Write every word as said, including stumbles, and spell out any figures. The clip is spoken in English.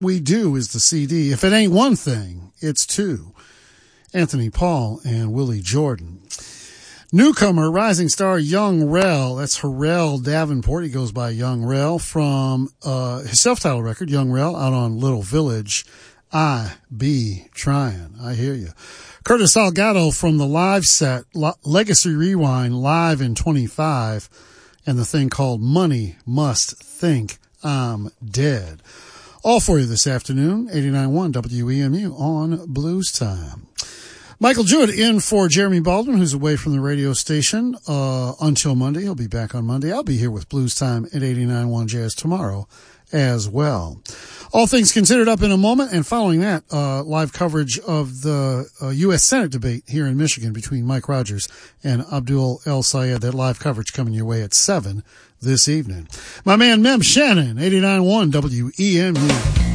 We Do is the C D. If it ain't one thing, it's two. Anthony Paul and Willie Jordan. Newcomer, rising star Young Rel. That's Harrell Davenport. He goes by Young Rel from uh, his self-titled record, Young Rel, out on Little Village. I Be Trying. I hear you. Curtis Salgado from the live set, Legacy Rewind, live in twenty-five, and the thing called Money Must Think I'm Dead. All for you this afternoon, eighty-nine point one W E M U on Blues Time. Michael Jewett in for Jeremy Baldwin, who's away from the radio station uh until Monday. He'll be back on Monday. I'll be here with Blues Time at eighty-nine point one Jazz tomorrow as well. All things considered up in a moment, and following that, uh live coverage of the uh, U S Senate debate here in Michigan between Mike Rogers and Abdul El Sayed. That live coverage coming your way at seven this evening. My man Mem Shannon, eighty-nine point one W E M U.